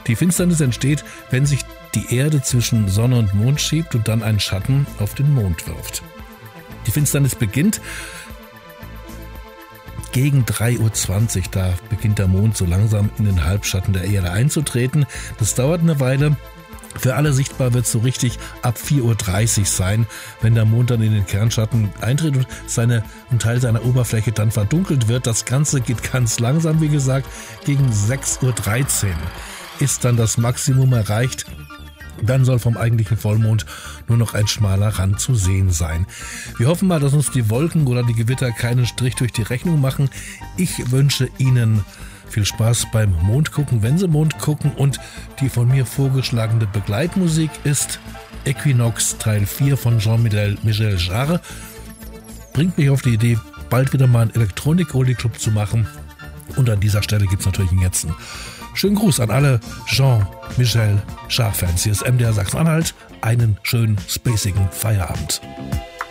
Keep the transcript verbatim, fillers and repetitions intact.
Die Finsternis entsteht, wenn sich die Erde zwischen Sonne und Mond schiebt und dann einen Schatten auf den Mond wirft. Die Finsternis beginnt gegen drei Uhr zwanzig, da beginnt der Mond so langsam in den Halbschatten der Erde einzutreten. Das dauert eine Weile. Für alle sichtbar wird es so richtig ab vier Uhr dreißig sein, wenn der Mond dann in den Kernschatten eintritt und seine, ein Teil seiner Oberfläche dann verdunkelt wird. Das Ganze geht ganz langsam, wie gesagt. Gegen sechs Uhr dreizehn ist dann das Maximum erreicht. Dann soll vom eigentlichen Vollmond nur noch ein schmaler Rand zu sehen sein. Wir hoffen mal, dass uns die Wolken oder die Gewitter keinen Strich durch die Rechnung machen. Ich wünsche Ihnen viel Spaß beim Mondgucken, wenn Sie Mond gucken. Und die von mir vorgeschlagene Begleitmusik ist Equinox Teil vier von Jean-Michel Jarre. Bringt mich auf die Idee, bald wieder mal einen Elektronik-Oldie-Club zu machen. Und an dieser Stelle gibt es natürlich jetzt einen schönen Gruß an alle Jean-Michel Jarre-Fans. Hier ist M D R Sachsen-Anhalt. Einen schönen, spacigen Feierabend.